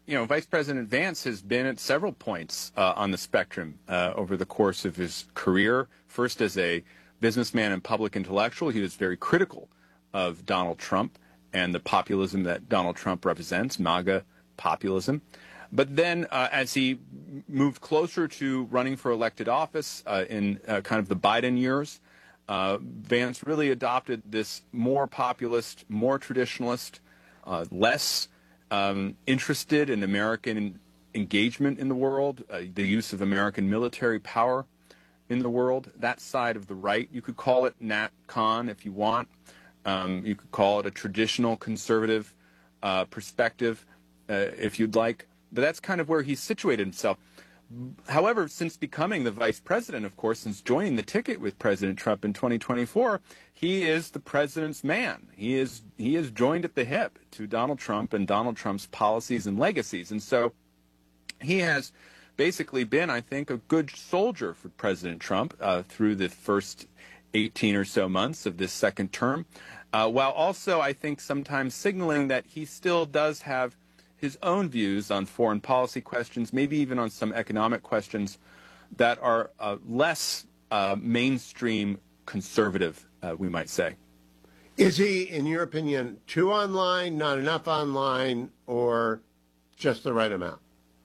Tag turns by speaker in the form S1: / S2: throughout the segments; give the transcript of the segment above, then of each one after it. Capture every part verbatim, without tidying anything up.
S1: you know, Vice President Vance has been at several points uh, on the spectrum uh, over the course of his career. First, as a businessman and public intellectual, he was very critical of Donald Trump and the populism that Donald Trump represents, MAGA populism. But then uh, as he moved closer to running for elected office uh, in uh, kind of the Biden years, uh, Vance really adopted this more populist, more traditionalist, uh, less um, interested in American engagement in the world, uh, the use of American military power in the world, that side of the right. You could call it Nat Con if you want. Um, you could call it a traditional conservative uh, perspective uh, if you'd like. But that's kind of where he's situated himself. However, since becoming the vice president, of course, since joining the ticket with President Trump in twenty twenty-four, he is the president's man. He is he is joined at the hip to Donald Trump and Donald Trump's policies and legacies. And so he has basically been, I think, a good soldier for President Trump uh, through the first eighteen or so months of this second term, uh, while also, I think, sometimes signaling that he still does have his own views on foreign policy questions, maybe even on some economic questions that are uh, less uh, mainstream conservative, uh, we might say.
S2: Is he, in your opinion, too online, not enough online, or just the right amount?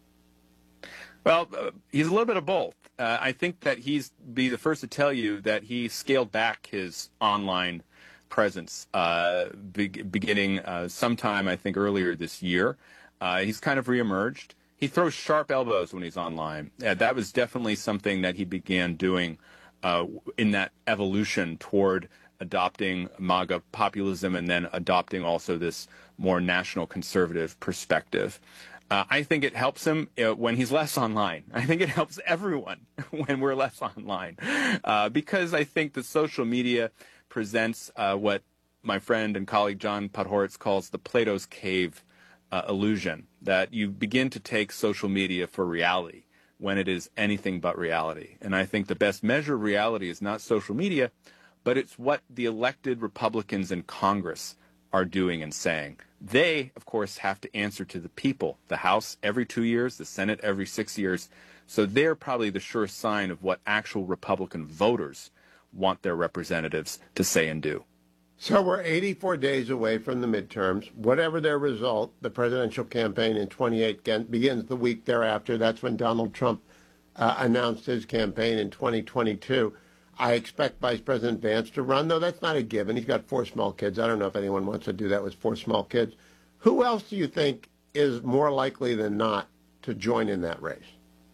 S1: Well, uh, he's a little bit of both. Uh, I think that he's be the first to tell you that he scaled back his online presence uh, be beginning uh, sometime, I think, earlier this year. Uh, he's kind of reemerged. He throws sharp elbows when he's online. Uh, that was definitely something that he began doing uh, in that evolution toward adopting MAGA populism and then adopting also this more national conservative perspective. Uh, I think it helps him uh, when he's less online. I think it helps everyone when we're less online uh, because I think that social media presents uh, what my friend and colleague John Podhoretz calls the Plato's Cave uh, illusion, that you begin to take social media for reality when it is anything but reality. And I think the best measure of reality is not social media, but it's what the elected Republicans in Congress are doing and saying. They, of course, have to answer to the people, the House every two years, the Senate every six years. So they're probably the sure sign of what actual Republican voters want their representatives to say and do.
S2: So we're eighty-four days away from the midterms. Whatever their result, the presidential campaign in twenty-eight begins the week thereafter. That's when Donald Trump uh, announced his campaign in twenty twenty-two. I expect Vice President Vance to run, though that's not a given. He's got four small kids. I don't know if anyone wants to do that with four small kids. Who else do you think is more likely than not to join in that race?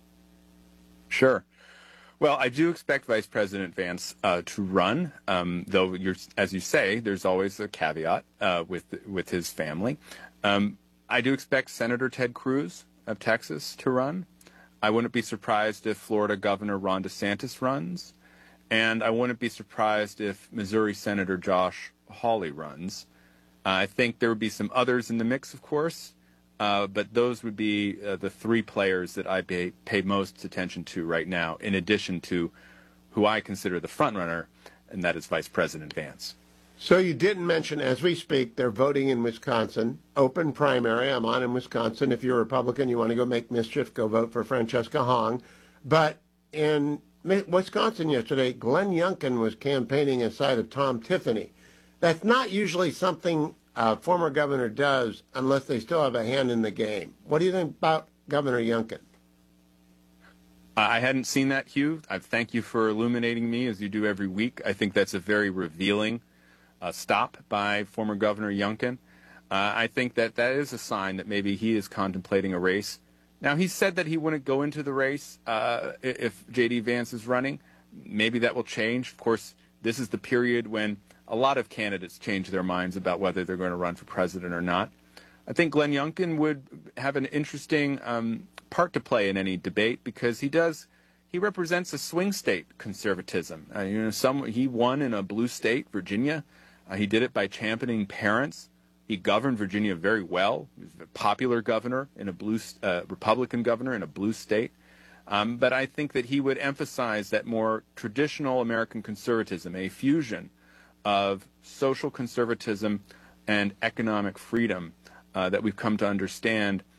S1: Sure. Well, I do expect Vice President Vance uh, to run, um, though, you're, as you say, there's always a caveat uh, with with his family. Um, I do expect Senator Ted Cruz of Texas to run. I wouldn't be surprised if Florida Governor Ron DeSantis runs. And I wouldn't be surprised if Missouri Senator Josh Hawley runs. Uh, I think there would be some others in the mix, of course, uh, but those would be uh, the three players that I pay, pay most attention to right now, in addition to who I consider the frontrunner, and that is Vice President Vance.
S2: So you didn't mention, as we speak, they're voting in Wisconsin. Open primary. I'm on in Wisconsin. If you're a Republican, you want to go make mischief, go vote for Francesca Hong. But in Wisconsin yesterday, Glenn Youngkin was campaigning inside of Tom Tiffany. That's not usually something a former governor does unless they still have a hand in the game. What do you think about Governor Youngkin?
S1: I hadn't seen that, Hugh. I thank you for illuminating me, as you do every week. I think that's a very revealing uh, stop by former Governor Youngkin. Uh, I think that that is a sign that maybe he is contemplating a race. Now, he said that he wouldn't go into the race uh, if J D. Vance is running. Maybe that will change. Of course, this is the period when a lot of candidates change their minds about whether they're going to run for president or not. I think Glenn Youngkin would have an interesting um, part to play in any debate because he does, he represents a swing state conservatism. Uh, you know, some he won in a blue state, Virginia. Uh, he did it by championing parents. He governed Virginia very well. He was a popular governor in a blue, uh, Republican governor in a blue state. Um, but I think that he would emphasize that more traditional American conservatism, a fusion of social conservatism and economic freedom uh, that we've come to understand